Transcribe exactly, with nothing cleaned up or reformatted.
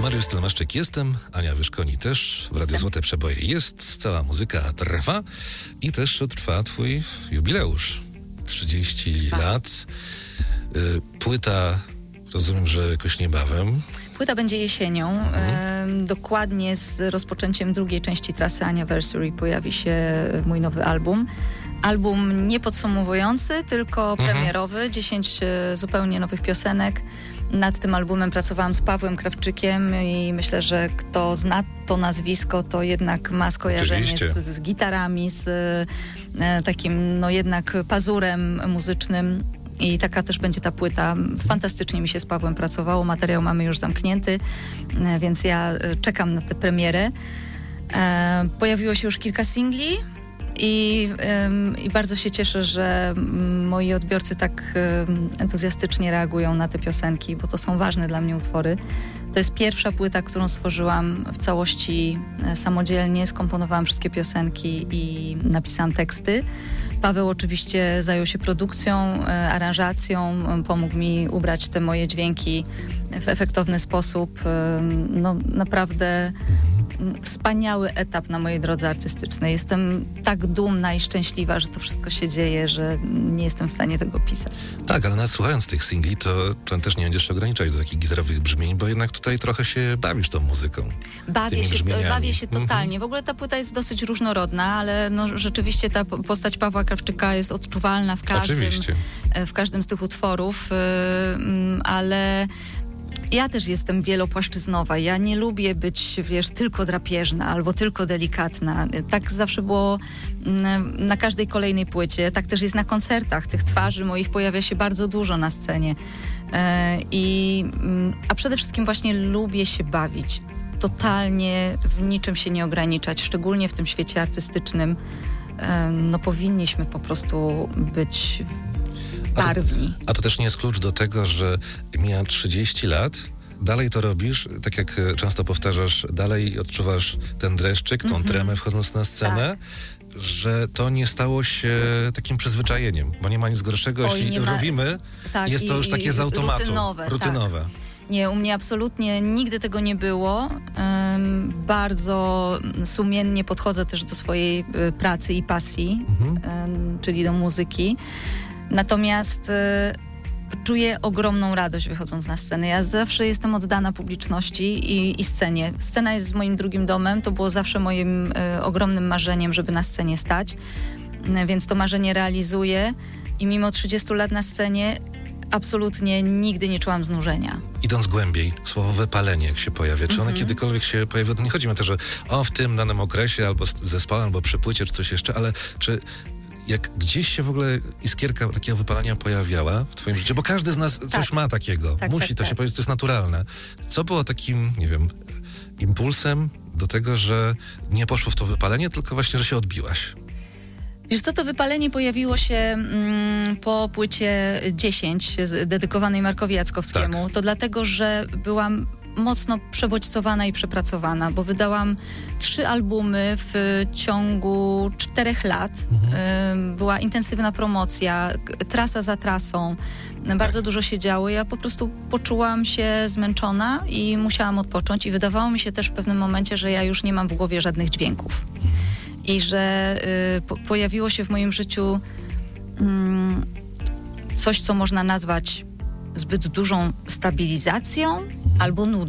Mariusz Stelmaszczyk jestem, Ania Wyszkoni też, w Radio Złote Przeboje jest, cała muzyka trwa i też trwa twój jubileusz. trzydzieści Trwa. lat. Płyta, rozumiem, że jakoś niebawem. Płyta będzie jesienią. Mhm. E, dokładnie z rozpoczęciem drugiej części trasy Anniversary pojawi się mój nowy album. Album nie podsumowujący, tylko Mhm. premierowy. dziesięć e, zupełnie nowych piosenek. Nad tym albumem pracowałam z Pawłem Krawczykiem i myślę, że kto zna to nazwisko, to jednak ma skojarzenie z, z gitarami, z e, takim no jednak pazurem muzycznym. I taka też będzie ta płyta. Fantastycznie mi się z Pawłem pracowało. Materiał mamy już zamknięty, e, więc ja e, czekam na tę premierę. E, pojawiło się już kilka singli. I, ym, I bardzo się cieszę, że moi odbiorcy tak ym, entuzjastycznie reagują na te piosenki, bo to są ważne dla mnie utwory. To jest pierwsza płyta, którą stworzyłam w całości e, samodzielnie. Skomponowałam wszystkie piosenki i napisałam teksty. Paweł oczywiście zajął się produkcją, e, aranżacją, e, pomógł mi ubrać te moje dźwięki w efektowny sposób. E, no naprawdę wspaniały etap na mojej drodze artystycznej. Jestem tak dumna i szczęśliwa, że to wszystko się dzieje, że nie jestem w stanie tego pisać. Tak, ale nawet słuchając tych singli, to, to też nie będziesz się ograniczać do takich gitarowych brzmień, bo jednak tutaj trochę się bawisz tą muzyką. Bawię się, brzmieniami. bawię się totalnie. Mhm. W ogóle ta płyta jest dosyć różnorodna, ale no, rzeczywiście ta postać Pawła Krawczyka jest odczuwalna w każdym, Oczywiście. w każdym z tych utworów, yy, ale ja też jestem wielopłaszczyznowa. Ja nie lubię być, wiesz, tylko drapieżna albo tylko delikatna. Tak zawsze było mm, na każdej kolejnej płycie. Tak też jest na koncertach. Tych twarzy moich pojawia się bardzo dużo na scenie. E, i, mm, a przede wszystkim właśnie lubię się bawić. Totalnie w niczym się nie ograniczać, szczególnie w tym świecie artystycznym. E, no powinniśmy po prostu być barwni. A to, a to też nie jest klucz do tego, że mija trzydzieści lat, dalej to robisz, tak jak często powtarzasz, dalej odczuwasz ten dreszczyk, tą mm-hmm. tremę wchodząc na scenę, tak. Że to nie stało się takim przyzwyczajeniem, bo nie ma nic gorszego, Oj, jeśli ma... robimy, tak, jest to i, już takie i, z automatu. Rutynowe. rutynowe. Tak. Nie, u mnie absolutnie nigdy tego nie było. Um, bardzo sumiennie podchodzę też do swojej y, pracy i pasji, mm-hmm. um, czyli do muzyki. Natomiast y, czuję ogromną radość wychodząc na scenę. Ja zawsze jestem oddana publiczności i, i scenie. Scena jest moim drugim domem. To było zawsze moim y, ogromnym marzeniem, żeby na scenie stać. Y, więc to marzenie realizuję i mimo trzydziestu lat na scenie absolutnie nigdy nie czułam znużenia. Idąc głębiej, słowo wypalenie, jak się pojawia, czy ono mm-hmm. kiedykolwiek się pojawia? To nie chodzi mi o to, że o, w tym danym okresie, albo z zespołem, albo przy płycie, czy coś jeszcze, ale czy jak gdzieś się w ogóle iskierka takiego wypalenia pojawiała w twoim życiu, bo każdy z nas coś tak. ma takiego. Tak, Musi tak, to tak. się powiedzieć, to jest naturalne. Co było takim, nie wiem, impulsem do tego, że nie poszło w to wypalenie, tylko właśnie, że się odbiłaś? Wiesz co, to wypalenie pojawiło się mm, po płycie dziesięć z, dedykowanej Markowi Jackowskiemu. Tak. To dlatego, że byłam mocno przebodźcowana i przepracowana, bo wydałam trzy albumy w ciągu czterech lat. Mhm. Była intensywna promocja, trasa za trasą. Bardzo dużo się działo. Ja po prostu poczułam się zmęczona i musiałam odpocząć i wydawało mi się też w pewnym momencie, że ja już nie mam w głowie żadnych dźwięków. I że y, po, pojawiło się w moim życiu y, coś, co można nazwać zbyt dużą stabilizacją albo nudą.